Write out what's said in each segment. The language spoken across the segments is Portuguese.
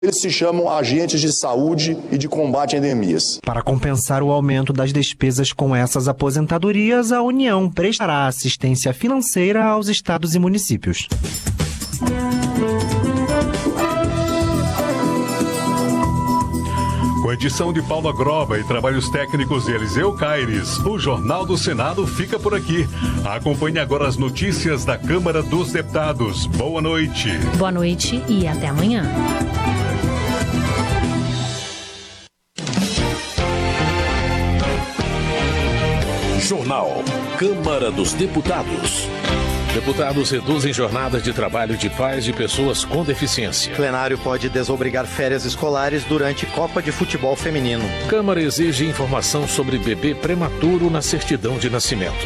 Eles se chamam agentes de saúde e de combate a endemias. Para compensar o aumento das despesas com essas aposentadorias, a União prestará assistência financeira aos estados e municípios. Com edição de Paula Groba e trabalhos técnicos de Eliseu Caires, o Jornal do Senado fica por aqui. Acompanhe agora as notícias da Câmara dos Deputados. Boa noite. Boa noite e até amanhã. Jornal Câmara dos Deputados. Deputados reduzem jornadas de trabalho de pais de pessoas com deficiência. Plenário pode desobrigar férias escolares durante Copa de Futebol Feminino. Câmara exige informação sobre bebê prematuro na certidão de nascimento.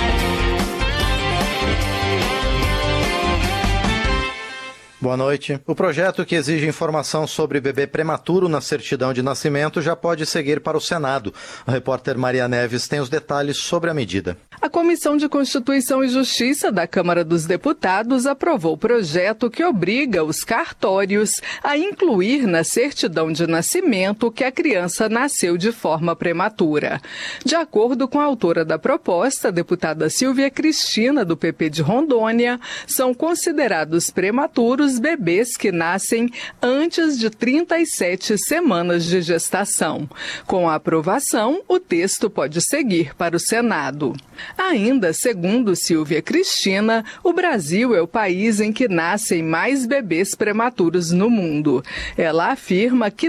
Boa noite. O projeto que exige informação sobre bebê prematuro na certidão de nascimento já pode seguir para o Senado. A repórter Maria Neves tem os detalhes sobre a medida. A Comissão de Constituição e Justiça da Câmara dos Deputados aprovou o projeto que obriga os cartórios a incluir na certidão de nascimento que a criança nasceu de forma prematura. De acordo com a autora da proposta, a deputada Silvia Cristina, do PP de Rondônia, são considerados prematuros bebês que nascem antes de 37 semanas de gestação. Com a aprovação, o texto pode seguir para o Senado. Ainda, segundo Silvia Cristina, o Brasil é o país em que nascem mais bebês prematuros no mundo. Ela afirma que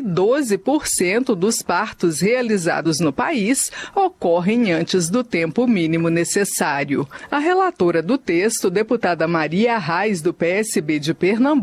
12% dos partos realizados no país ocorrem antes do tempo mínimo necessário. A relatora do texto, deputada Maria Arraes, do PSB de Pernambuco,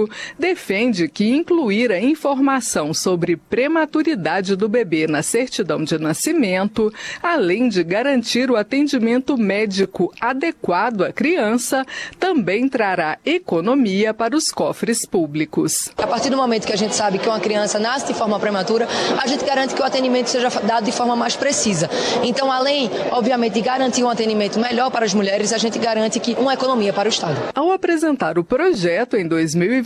defende que incluir a informação sobre prematuridade do bebê na certidão de nascimento, além de garantir o atendimento médico adequado à criança, também trará economia para os cofres públicos. A partir do momento que a gente sabe que uma criança nasce de forma prematura, a gente garante que o atendimento seja dado de forma mais precisa. Então, além, obviamente, de garantir um atendimento melhor para as mulheres, a gente garante que uma economia para o Estado. Ao apresentar o projeto em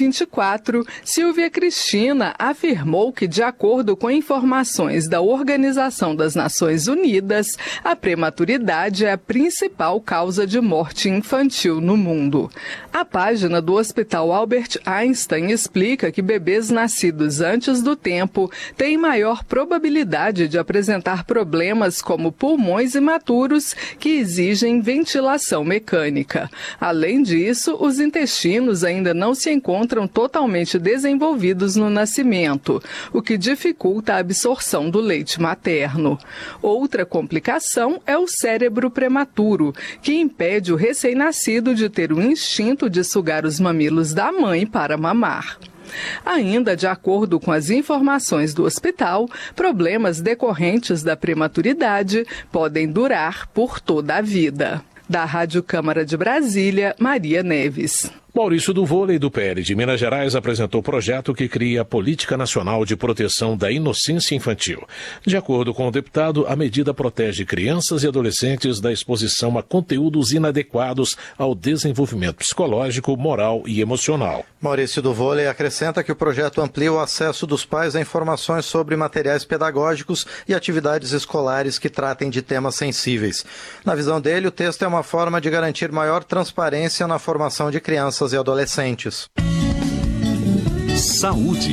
2024, Silvia Cristina afirmou que, de acordo com informações da Organização das Nações Unidas, a prematuridade é a principal causa de morte infantil no mundo. A página do Hospital Albert Einstein explica que bebês nascidos antes do tempo têm maior probabilidade de apresentar problemas como pulmões imaturos que exigem ventilação mecânica. Além disso, os intestinos ainda não se encontram totalmente desenvolvidos no nascimento, o que dificulta a absorção do leite materno. Outra complicação é o cérebro prematuro, que impede o recém-nascido de ter o instinto de sugar os mamilos da mãe para mamar. Ainda de acordo com as informações do hospital, problemas decorrentes da prematuridade podem durar por toda a vida. Da Rádio Câmara de Brasília, Maria Neves. Maurício do Vôlei, do PL de Minas Gerais, apresentou o projeto que cria a Política Nacional de Proteção da Inocência Infantil. De acordo com o deputado, a medida protege crianças e adolescentes da exposição a conteúdos inadequados ao desenvolvimento psicológico, moral e emocional. Maurício do Vôlei acrescenta que o projeto amplia o acesso dos pais a informações sobre materiais pedagógicos e atividades escolares que tratem de temas sensíveis. Na visão dele, o texto é uma forma de garantir maior transparência na formação de crianças e adolescentes. Saúde.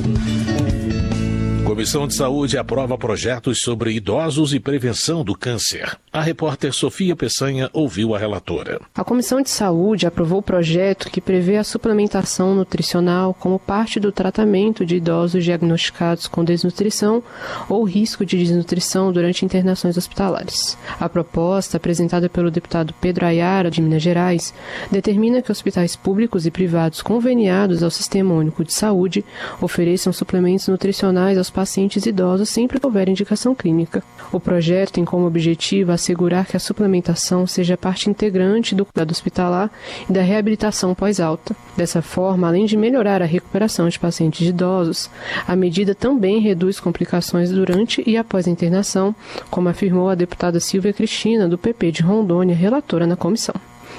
Comissão de Saúde aprova projetos sobre idosos e prevenção do câncer. A repórter Sofia Peçanha ouviu a relatora. A Comissão de Saúde aprovou o projeto que prevê a suplementação nutricional como parte do tratamento de idosos diagnosticados com desnutrição ou risco de desnutrição durante internações hospitalares. A proposta, apresentada pelo deputado Pedro Ayara, de Minas Gerais, determina que hospitais públicos e privados conveniados ao Sistema Único de Saúde ofereçam suplementos nutricionais aos pacientes idosos sempre que houver indicação clínica. O projeto tem como objetivo assegurar que a suplementação seja parte integrante do cuidado hospitalar e da reabilitação pós-alta. Dessa forma, além de melhorar a recuperação de pacientes idosos, a medida também reduz complicações durante e após a internação, como afirmou a deputada Silvia Cristina, do PP de Rondônia, relatora na comissão.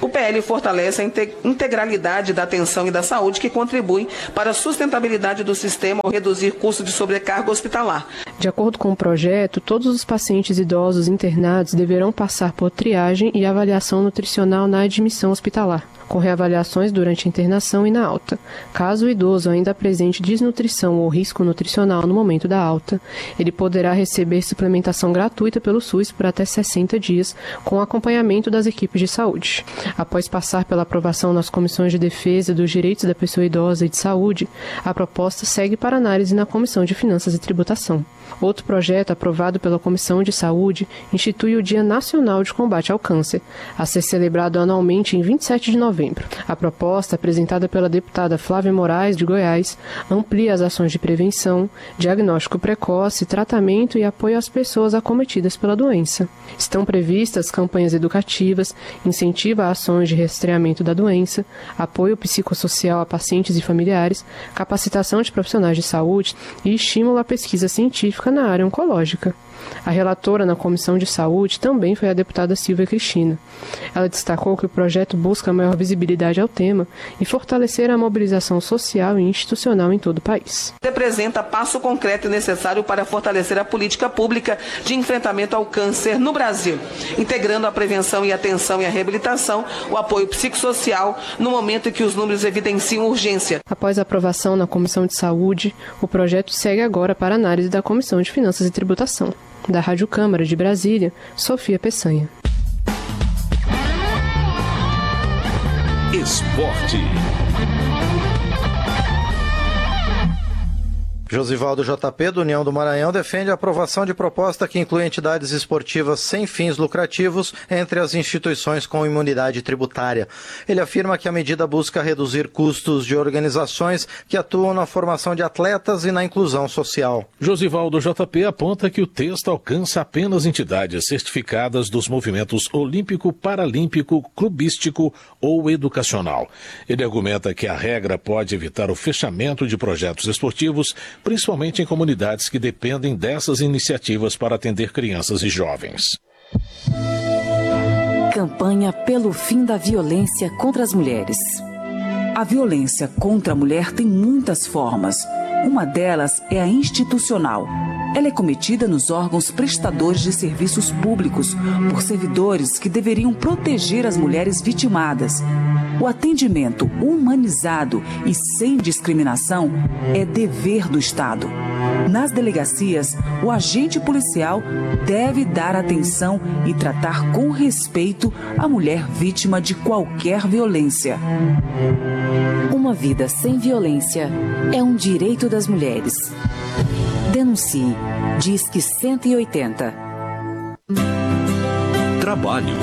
O PL fortalece a integralidade da atenção e da saúde que contribui para a sustentabilidade do sistema ao reduzir custo de sobrecarga hospitalar. De acordo com o projeto, todos os pacientes idosos internados deverão passar por triagem e avaliação nutricional na admissão hospitalar, com reavaliações durante a internação e na alta. Caso o idoso ainda apresente desnutrição ou risco nutricional no momento da alta, ele poderá receber suplementação gratuita pelo SUS por até 60 dias, com acompanhamento das equipes de saúde. Após passar pela aprovação nas comissões de defesa dos direitos da pessoa idosa e de saúde, a proposta segue para análise na Comissão de Finanças e Tributação. Outro projeto aprovado pela Comissão de Saúde institui o Dia Nacional de Combate ao Câncer, a ser celebrado anualmente em 27 de novembro. A proposta, apresentada pela deputada Flávia Moraes, de Goiás, amplia as ações de prevenção, diagnóstico precoce, tratamento e apoio às pessoas acometidas pela doença. Estão previstas campanhas educativas, incentivo a ações de rastreamento da doença, apoio psicossocial a pacientes e familiares, capacitação de profissionais de saúde e estímulo à pesquisa científica na área oncológica. A relatora na Comissão de Saúde também foi a deputada Silvia Cristina. Ela destacou que o projeto busca maior visibilidade ao tema e fortalecer a mobilização social e institucional em todo o país. Representa passo concreto e necessário para fortalecer a política pública de enfrentamento ao câncer no Brasil, integrando a prevenção e atenção e a reabilitação, o apoio psicossocial no momento em que os números evidenciam urgência. Após a aprovação na Comissão de Saúde, o projeto segue agora para análise da Comissão de Finanças e Tributação. Da Rádio Câmara de Brasília, Sofia Peçanha. Esporte. Josivaldo JP, do União do Maranhão, defende a aprovação de proposta que inclui entidades esportivas sem fins lucrativos entre as instituições com imunidade tributária. Ele afirma que a medida busca reduzir custos de organizações que atuam na formação de atletas e na inclusão social. Josivaldo JP aponta que o texto alcança apenas entidades certificadas dos movimentos olímpico, paralímpico, clubístico ou educacional. Ele argumenta que a regra pode evitar o fechamento de projetos esportivos, principalmente em comunidades que dependem dessas iniciativas para atender crianças e jovens. Campanha pelo fim da violência contra as mulheres. A violência contra a mulher tem muitas formas. Uma delas é a institucional. Ela é cometida nos órgãos prestadores de serviços públicos por servidores que deveriam proteger as mulheres vitimadas. O atendimento humanizado e sem discriminação é dever do Estado. Nas delegacias, o agente policial deve dar atenção e tratar com respeito a mulher vítima de qualquer violência. Uma vida sem violência é um direito das mulheres. Denuncie. Disque 180. Trabalho.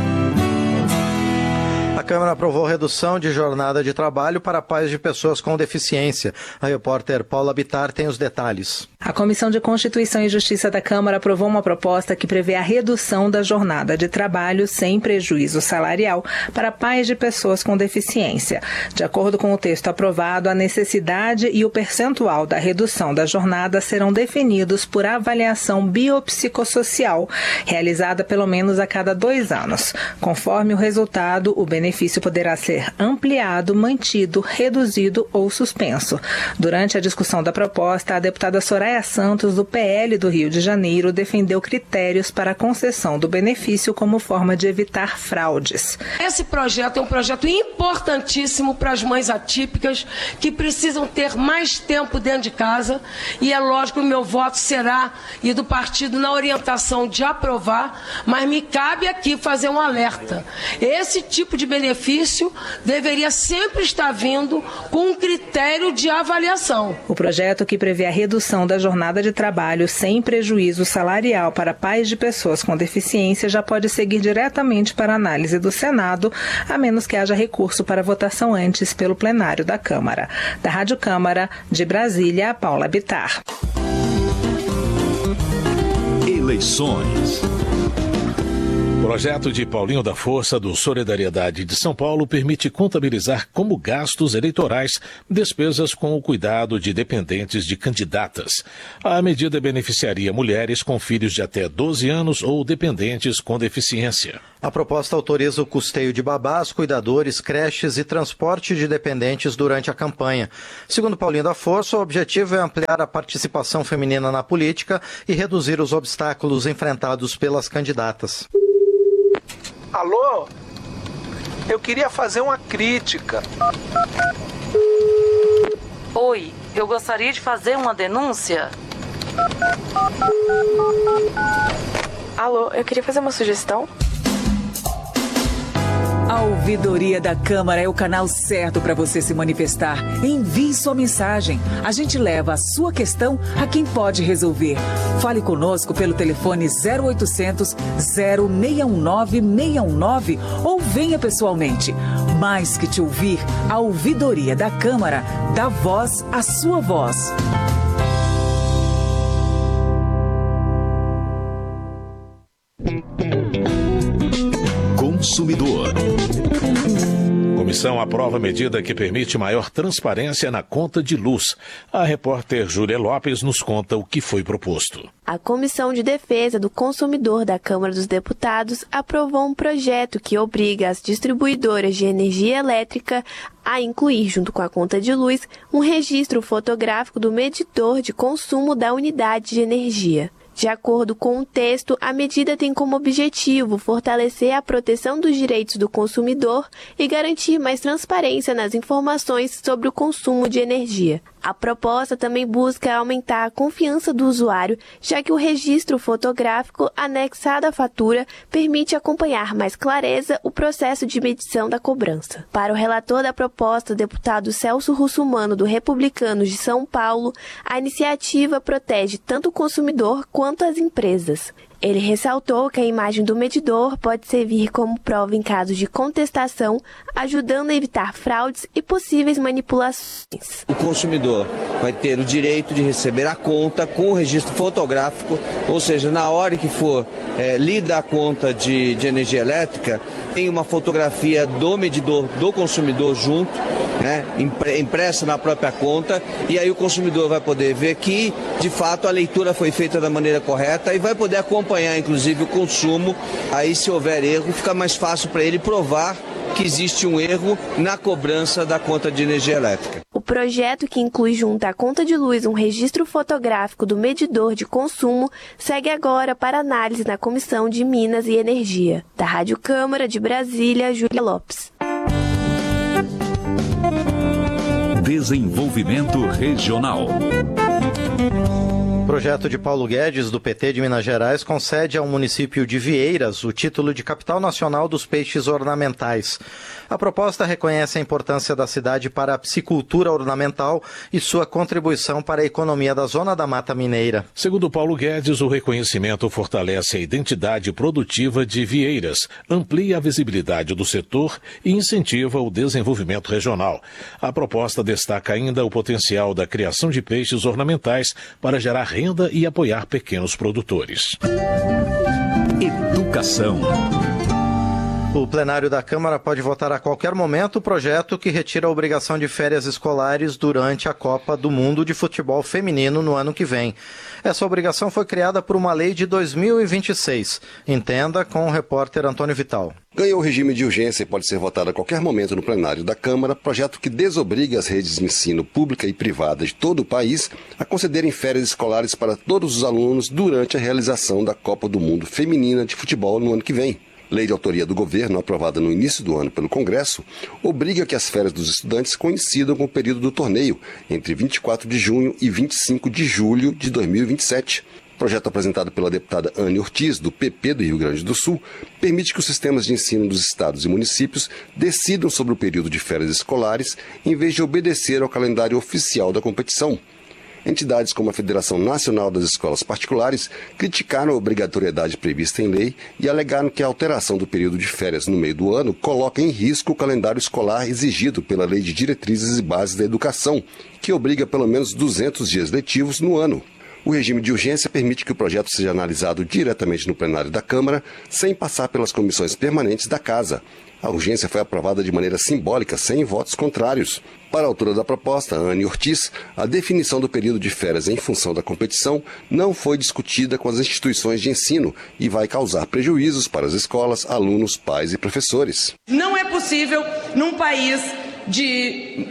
A Câmara aprovou redução de jornada de trabalho para pais de pessoas com deficiência. A repórter Paula Bittar tem os detalhes. A Comissão de Constituição e Justiça da Câmara aprovou uma proposta que prevê a redução da jornada de trabalho sem prejuízo salarial para pais de pessoas com deficiência. De acordo com o texto aprovado, a necessidade e o percentual da redução da jornada serão definidos por avaliação biopsicossocial, realizada pelo menos a cada 2 anos. Conforme o resultado, o benefício poderá ser ampliado, mantido, reduzido ou suspenso. Durante a discussão da proposta, a deputada Soraya Santos, do PL do Rio de Janeiro, defendeu critérios para a concessão do benefício como forma de evitar fraudes. Esse projeto é um projeto importantíssimo para as mães atípicas que precisam ter mais tempo dentro de casa, e é lógico que o meu voto será e do partido na orientação de aprovar, mas me cabe aqui fazer um alerta. Esse tipo de benefício deveria sempre estar vindo com um critério de avaliação. O projeto, que prevê a redução da jornada de trabalho sem prejuízo salarial para pais de pessoas com deficiência, já pode seguir diretamente para análise do Senado, a menos que haja recurso para votação antes pelo plenário da Câmara. Da Rádio Câmara, de Brasília, Paula Bittar. Eleições. Projeto de Paulinho da Força do Solidariedade de São Paulo permite contabilizar como gastos eleitorais despesas com o cuidado de dependentes de candidatas. A medida beneficiaria mulheres com filhos de até 12 anos ou dependentes com deficiência. A proposta autoriza o custeio de babás, cuidadores, creches e transporte de dependentes durante a campanha. Segundo Paulinho da Força, o objetivo é ampliar a participação feminina na política e reduzir os obstáculos enfrentados pelas candidatas. Alô? Eu queria fazer uma crítica. Oi, eu gostaria de fazer uma denúncia. Alô, eu queria fazer uma sugestão. A Ouvidoria da Câmara é o canal certo para você se manifestar. Envie sua mensagem. A gente leva a sua questão a quem pode resolver. Fale conosco pelo telefone 0800 0619 619 ou venha pessoalmente. Mais que te ouvir, a Ouvidoria da Câmara dá voz à sua voz. Consumidor. Comissão aprova medida que permite maior transparência na conta de luz. A repórter Júlia Lopes nos conta o que foi proposto. A Comissão de Defesa do Consumidor da Câmara dos Deputados aprovou um projeto que obriga as distribuidoras de energia elétrica a incluir, junto com a conta de luz, um registro fotográfico do medidor de consumo da unidade de energia. De acordo com o texto, a medida tem como objetivo fortalecer a proteção dos direitos do consumidor e garantir mais transparência nas informações sobre o consumo de energia. A proposta também busca aumentar a confiança do usuário, já que o registro fotográfico anexado à fatura permite acompanhar mais clareza o processo de medição da cobrança. Para o relator da proposta, deputado Celso Russumano, do Republicanos de São Paulo, a iniciativa protege tanto o consumidor quanto as empresas. Ele ressaltou que a imagem do medidor pode servir como prova em casos de contestação, ajudando a evitar fraudes e possíveis manipulações. O consumidor vai ter o direito de receber a conta com o registro fotográfico, ou seja, na hora que for lida a conta de energia elétrica, tem uma fotografia do medidor do consumidor junto, né, impressa na própria conta, e aí o consumidor vai poder ver que, de fato, a leitura foi feita da maneira correta e vai poder acompanhar, inclusive, o consumo. Aí, se houver erro, fica mais fácil para ele provar que existe um erro na cobrança da conta de energia elétrica. O projeto, que inclui junto à conta de luz um registro fotográfico do medidor de consumo, segue agora para análise na Comissão de Minas e Energia. Da Rádio Câmara de Brasília, Júlia Lopes. Desenvolvimento Regional. O projeto de Paulo Guedes, do PT de Minas Gerais, concede ao município de Vieiras o título de Capital Nacional dos Peixes Ornamentais. A proposta reconhece a importância da cidade para a piscicultura ornamental e sua contribuição para a economia da Zona da Mata Mineira. Segundo Paulo Guedes, o reconhecimento fortalece a identidade produtiva de Vieiras, amplia a visibilidade do setor e incentiva o desenvolvimento regional. A proposta destaca ainda o potencial da criação de peixes ornamentais para gerar renda e apoiar pequenos produtores. Educação. O plenário da Câmara pode votar a qualquer momento o projeto que retira a obrigação de férias escolares durante a Copa do Mundo de Futebol Feminino no ano que vem. Essa obrigação foi criada por uma lei de 2026. Entenda com o repórter Antônio Vital. Ganhou o regime de urgência e pode ser votado a qualquer momento no plenário da Câmara, projeto que desobriga as redes de ensino pública e privada de todo o país a concederem férias escolares para todos os alunos durante a realização da Copa do Mundo Feminina de Futebol no ano que vem. Lei de autoria do governo, aprovada no início do ano pelo Congresso, obriga que as férias dos estudantes coincidam com o período do torneio, entre 24 de junho e 25 de julho de 2027. O projeto apresentado pela deputada Anne Ortiz, do PP do Rio Grande do Sul, permite que os sistemas de ensino dos estados e municípios decidam sobre o período de férias escolares, em vez de obedecer ao calendário oficial da competição. Entidades como a Federação Nacional das Escolas Particulares criticaram a obrigatoriedade prevista em lei e alegaram que a alteração do período de férias no meio do ano coloca em risco o calendário escolar exigido pela Lei de Diretrizes e Bases da Educação, que obriga pelo menos 200 dias letivos no ano. O regime de urgência permite que o projeto seja analisado diretamente no plenário da Câmara, sem passar pelas comissões permanentes da Casa. A urgência foi aprovada de maneira simbólica, sem votos contrários. Para a autora da proposta, Anne Ortiz, a definição do período de férias em função da competição não foi discutida com as instituições de ensino e vai causar prejuízos para as escolas, alunos, pais e professores. Não é possível, num país de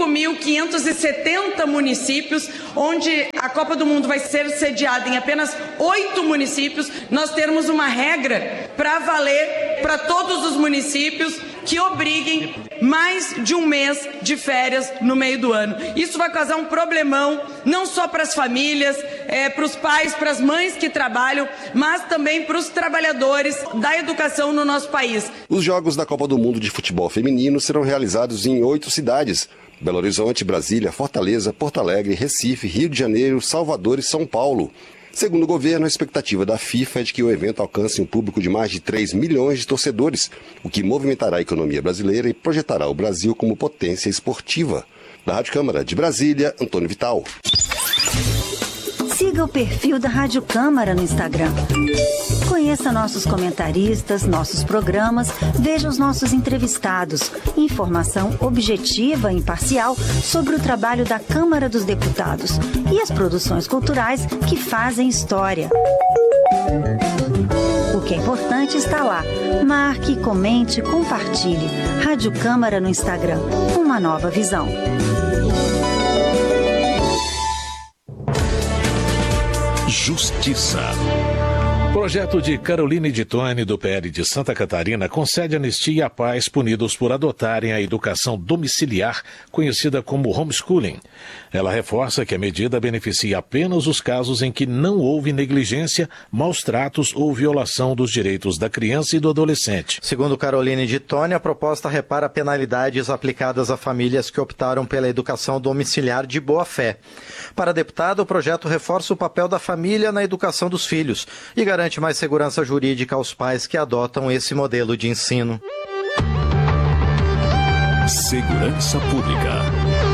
5.570 municípios, onde a Copa do Mundo vai ser sediada em apenas 8 municípios, nós termos uma regra para valer para todos os municípios que obriguem mais de um mês de férias no meio do ano. Isso vai causar um problemão, não só para as famílias, para os pais, para as mães que trabalham, mas também para os trabalhadores da educação no nosso país. Os Jogos da Copa do Mundo de Futebol Feminino serão realizados em 8 cidades: Belo Horizonte, Brasília, Fortaleza, Porto Alegre, Recife, Rio de Janeiro, Salvador e São Paulo. Segundo o governo, a expectativa da FIFA é de que o evento alcance um público de mais de 3 milhões de torcedores, o que movimentará a economia brasileira e projetará o Brasil como potência esportiva. Da Rádio Câmara de Brasília, Antônio Vital. Siga o perfil da Rádio Câmara no Instagram. Conheça nossos comentaristas, nossos programas, veja os nossos entrevistados. Informação objetiva e imparcial sobre o trabalho da Câmara dos Deputados e as produções culturais que fazem história. O que é importante está lá. Marque, comente, compartilhe. Rádio Câmara no Instagram. Uma nova visão. Justiça. Projeto de Caroline de Tone, do PL de Santa Catarina, concede anistia a pais punidos por adotarem a educação domiciliar, conhecida como homeschooling. Ela reforça que a medida beneficia apenas os casos em que não houve negligência, maus tratos ou violação dos direitos da criança e do adolescente. Segundo Caroline de Tone, a proposta repara penalidades aplicadas a famílias que optaram pela educação domiciliar de boa-fé. Para a deputada, o projeto reforça o papel da família na educação dos filhos e garante mais segurança jurídica aos pais que adotam esse modelo de ensino. Segurança Pública.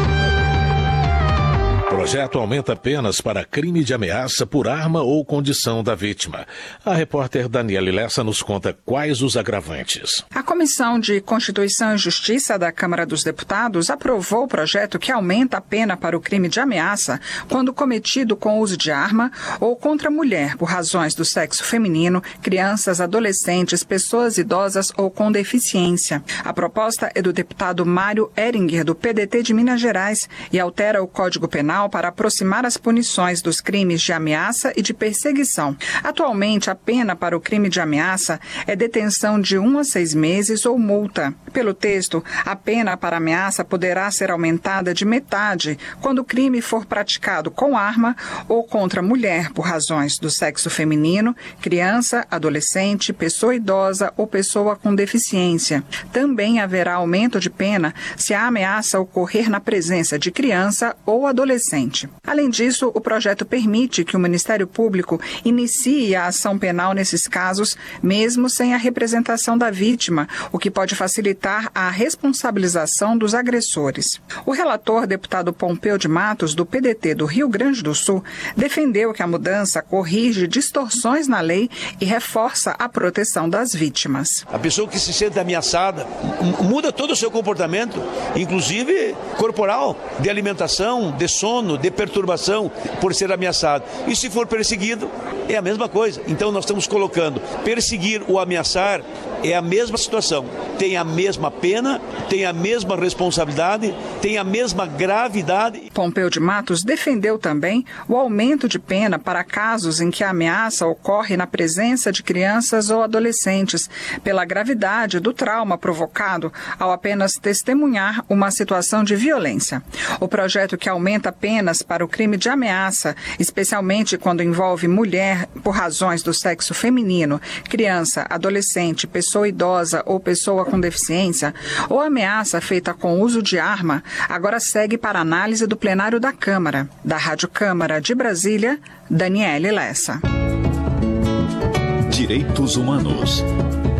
O projeto aumenta penas para crime de ameaça por arma ou condição da vítima. A repórter Daniele Lessa nos conta quais os agravantes. A Comissão de Constituição e Justiça da Câmara dos Deputados aprovou o projeto que aumenta a pena para o crime de ameaça quando cometido com uso de arma ou contra mulher por razões do sexo feminino, crianças, adolescentes, pessoas idosas ou com deficiência. A proposta é do deputado Mário Ehringer, do PDT de Minas Gerais, e altera o Código Penal para aproximar as punições dos crimes de ameaça e de perseguição. Atualmente, a pena para o crime de ameaça é detenção de 1 a 6 meses ou multa. Pelo texto, a pena para ameaça poderá ser aumentada de metade quando o crime for praticado com arma ou contra mulher por razões do sexo feminino, criança, adolescente, pessoa idosa ou pessoa com deficiência. Também haverá aumento de pena se a ameaça ocorrer na presença de criança ou adolescente. Além disso, o projeto permite que o Ministério Público inicie a ação penal nesses casos, mesmo sem a representação da vítima, o que pode facilitar a responsabilização dos agressores. O relator, deputado Pompeu de Matos, do PDT do Rio Grande do Sul, defendeu que a mudança corrige distorções na lei e reforça a proteção das vítimas. A pessoa que se sente ameaçada muda todo o seu comportamento, inclusive corporal, de alimentação, de sono, de perturbação por ser ameaçado. E se for perseguido, é a mesma coisa. Então nós estamos colocando perseguir ou ameaçar é a mesma situação. Tem a mesma pena, tem a mesma responsabilidade, tem a mesma gravidade. Pompeu de Matos defendeu também o aumento de pena para casos em que a ameaça ocorre na presença de crianças ou adolescentes, pela gravidade do trauma provocado ao apenas testemunhar uma situação de violência. O projeto que aumenta penas para o crime de ameaça, especialmente quando envolve mulher por razões do sexo feminino, criança, adolescente, pessoa idosa ou pessoa com deficiência, ou ameaça feita com uso de arma, agora segue para análise do plenário da Câmara. Da Rádio Câmara de Brasília, Daniele Lessa. Direitos Humanos.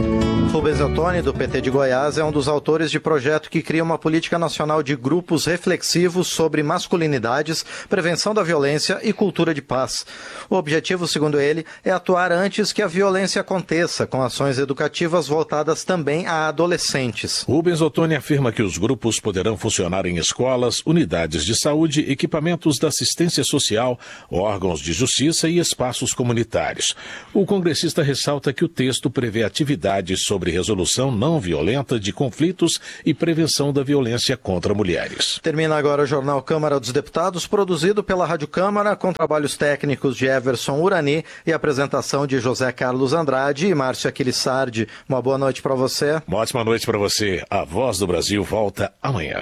Rubens Ottoni, do PT de Goiás, é um dos autores de projeto que cria uma política nacional de grupos reflexivos sobre masculinidades, prevenção da violência e cultura de paz. O objetivo, segundo ele, é atuar antes que a violência aconteça, com ações educativas voltadas também a adolescentes. Rubens Ottoni afirma que os grupos poderão funcionar em escolas, unidades de saúde, equipamentos da assistência social, órgãos de justiça e espaços comunitários. O congressista ressalta que o texto prevê atividades sobre resolução não violenta de conflitos e prevenção da violência contra mulheres. Termina agora o Jornal Câmara dos Deputados, produzido pela Rádio Câmara, com trabalhos técnicos de Everson Urani e apresentação de José Carlos Andrade e Márcia Aquilissardi. Uma boa noite para você. Uma ótima noite para você. A Voz do Brasil volta amanhã.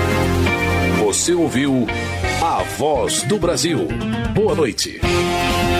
Você ouviu A Voz do Brasil. Boa noite.